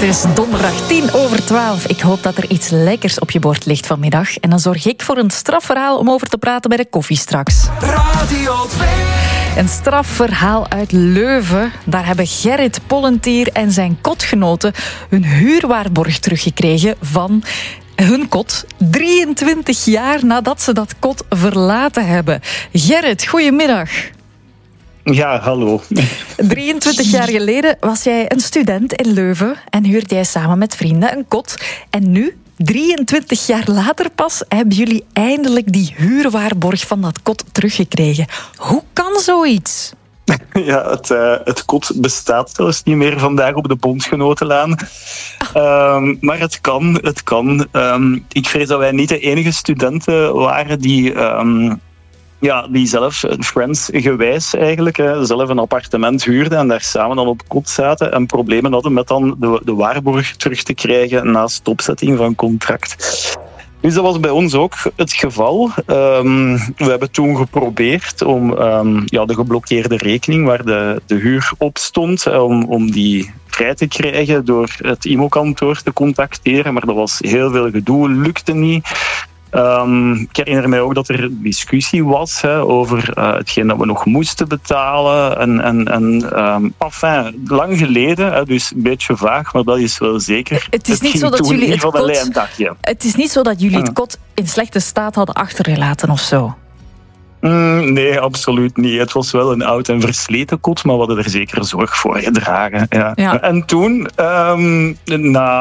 Het is donderdag 11:10. Ik hoop dat er iets lekkers op je bord ligt vanmiddag. En dan zorg ik voor een strafverhaal om over te praten bij de koffie straks. Radio 2. Een strafverhaal uit Leuven. Daar hebben Gerrit Pollentier en zijn kotgenoten hun huurwaarborg teruggekregen van hun kot 23 jaar nadat ze dat kot verlaten hebben. Gerrit, goedemiddag. Ja, hallo. 23 jaar geleden was jij een student in Leuven en huurde jij samen met vrienden een kot. En nu, 23 jaar later pas, hebben jullie eindelijk die huurwaarborg van dat kot teruggekregen. Hoe kan zoiets? Ja, het kot bestaat zelfs niet meer vandaag op de Bondgenotenlaan. Maar het kan. Ik vrees dat wij niet de enige studenten waren die zelf friends-gewijs eigenlijk zelf een appartement huurden en daar samen dan op kot zaten en problemen hadden met dan de waarborg terug te krijgen na stopzetting van contract. Dus dat was bij ons ook het geval. We hebben toen geprobeerd om de geblokkeerde rekening waar de huur op stond, om die vrij te krijgen door het IMO-kantoor te contacteren. Maar dat was heel veel gedoe, lukte niet. Ik herinner mij ook dat er discussie was over hetgeen dat we nog moesten betalen. Enfin, lang geleden, dus een beetje vaag, maar dat is wel zeker. Het is niet zo dat jullie het kot kot in slechte staat hadden achtergelaten of zo? Nee, absoluut niet. Het was wel een oud en versleten kot, maar we hadden er zeker zorg voor gedragen. Ja. Ja. En toen,